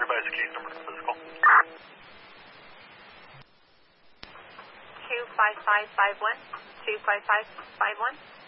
revise the case number for this call. 25551. 25551.